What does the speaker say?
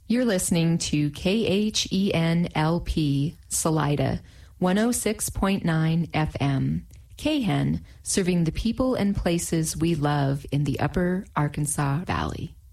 You're listening to KHENLP Salida, 106.9 FM. KHEN, serving the people and places we love in the Upper Arkansas Valley.